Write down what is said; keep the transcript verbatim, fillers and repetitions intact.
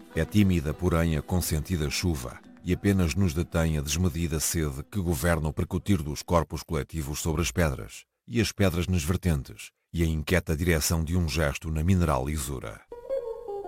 É tímida, porém, a consentida chuva, e apenas nos detém a desmedida sede que governa o percutir dos corpos coletivos sobre as pedras, e as pedras nas vertentes, e a inquieta direção de um gesto na mineral lisura.